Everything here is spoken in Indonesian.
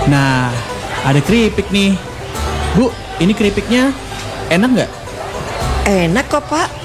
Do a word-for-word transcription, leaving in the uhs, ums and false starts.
Nah, ada keripik nih. Bu, ini keripiknya enak nggak? Enak kok, Pak.